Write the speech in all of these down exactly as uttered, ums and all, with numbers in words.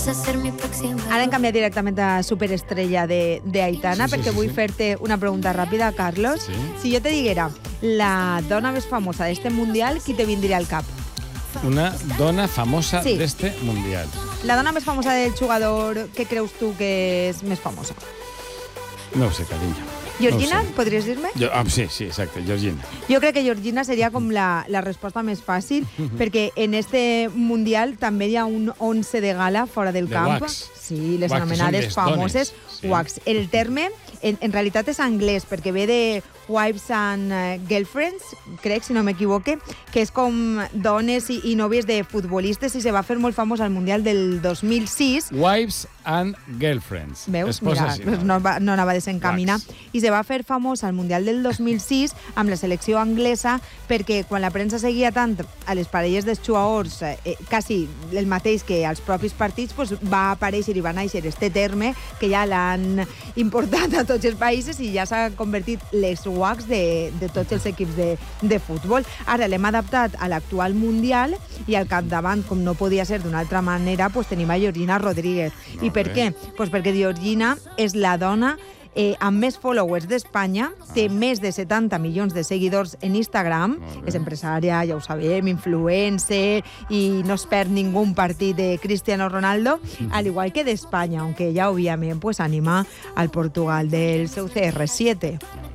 Ara hem canviat directament a Superestrella de, de Aitana, Sí, sí, perquè sí, vull sí. fer-te una pregunta ràpida, Carlos. Sí. Si jo te diguera la dona més famosa d'este Mundial, qui te vindria al cap? Una dona famosa Sí. d'este mundial. La dona més famosa del jugador que creus tu que és més famosa? No ho sé, carinyo. Georgina, No ho sé. podries dir-me? Jo, ah, sí, sí, exacte, Georgina. Jo crec que Georgina seria com la, la resposta més fàcil, perquè en este Mundial també hi ha un once de gala fora del De camp. wax. Sí, les Wax, que són anomenades les famoses dones, sí. wax. El terme, en, en realitat, és anglès, perquè ve de wives and uh, girlfriends, crec, si no m'equivoque, que és com dones i, i nòvies de futbolistes, i se va fer molt famós al Mundial del dos mil sis. Wives and girlfriends. Veus? Es posa Mira, així, no, no, va- no anava a desencaminar. Wax. I se va fer famós al Mundial del dos mil sis amb la selecció anglesa, perquè quan la premsa seguia tant a les parelles dels jugadors, eh, eh, quasi el mateix que als propis partits, pues, va aparèixer i va néixer este terme, que ja l'han importat a tots els països i ja s'ha convertit les wax de, de tots els equips de, de futbol. Ara l'hem adaptat a l'actual Mundial i al capdavant, com no podia ser d'una altra manera, pues, tenim a Georgina Rodríguez. Molt I per bé. què? Pues perquè Georgina és la dona eh, amb més followers d'Espanya, té més de setanta milions de seguidors en Instagram, Molt bé. és empresària, ja ho sabem, influencer, i no es perd ningú partit de Cristiano Ronaldo, al igual que d'Espanya, aunque ja, òbviament, pues, anima al Portugal del seu C R siete.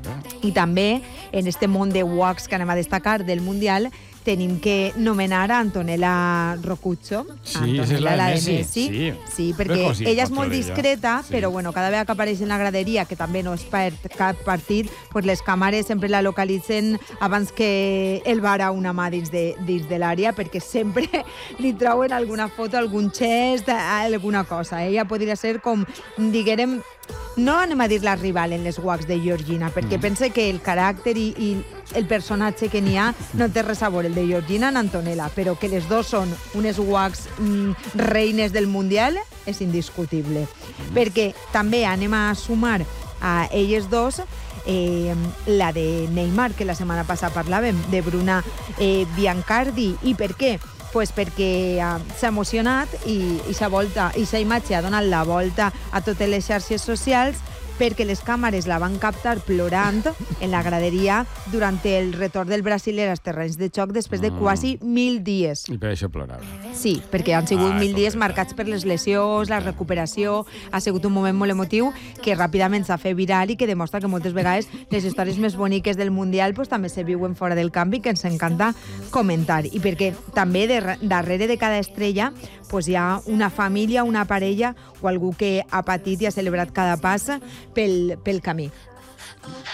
I també, en este món de wax que anem a destacar del Mundial, tenim que nomenar a Antonella Rocuzzo. Sí, Antonella, esa és la de de Messi, Messi. sí. Sí, Però perquè com si ella és pot molt treure discreta, ella. Sí. però bueno, cada vegada que apareix en la graderia, que també no es perd cap partit, pues les càmeres sempre la localitzen abans que el vara una mà dins de, dins de l'àrea, perquè sempre li trauen alguna foto, algun gest, alguna cosa. Ella podria ser com, diguem, no anem a dir la rival en les wax de Georgina, perquè mm. pense que el caràcter i, i el personatge que n'hi ha no té res a veure el de Georgina en Antonella, però que les dos són unes wax mm, reines del Mundial és indiscutible. Mm. Perquè també anem a sumar a elles dos eh, la de Neymar, que la setmana passada parlàvem, de Bruna eh, Biancardi. I per què? Pues perquè uh, s'ha emocionat i, i s'ha volta, i s'ha imatge ha donat la volta a totes les xarxes socials, perquè les càmeres la van captar plorant en la graderia durant el retorn del brasiler als terrenys de xoc després de quasi mil dies. I per això plorava. Sí, perquè han sigut Ai, mil dies pobreta. marcats per les lesions, la recuperació. Ha sigut un moment molt emotiu que ràpidament s'ha fet viral i que demostra que moltes vegades les històries més boniques del Mundial pues, també se viuen fora del camp i que ens encanta comentar. I perquè també de, darrere de cada estrella pues, hi ha una família, una parella o algú que ha patit i ha celebrat cada pas pel, pel camí.